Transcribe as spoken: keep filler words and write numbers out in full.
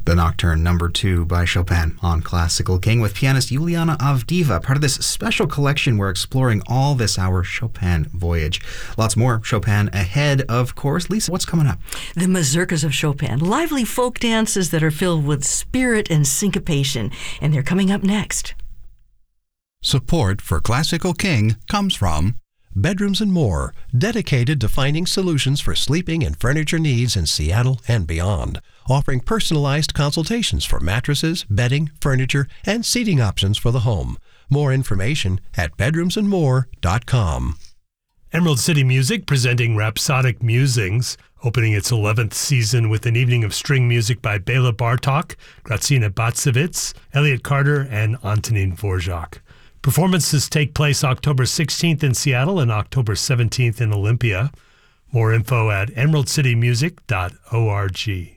The Nocturne number two by Chopin on Classical King with pianist Juliana Avdiva, part of this special collection we're exploring all this hour, Chopin Voyage. Lots more Chopin ahead, of course. Lisa, what's coming up? The Mazurkas of Chopin, lively folk dances that are filled with spirit and syncopation, and they're coming up next. Support for Classical King comes from Bedrooms and More, dedicated to finding solutions for sleeping and furniture needs in Seattle and beyond, offering personalized consultations for mattresses, bedding, furniture, and seating options for the home. More information at bedrooms and more dot com. Emerald City Music presenting Rhapsodic Musings, opening its eleventh season with an evening of string music by Bela Bartok, Grazina Batsevitz, Elliot Carter, and Antonin Dvorak. Performances take place October sixteenth in Seattle and October seventeenth in Olympia. More info at emerald city music dot org.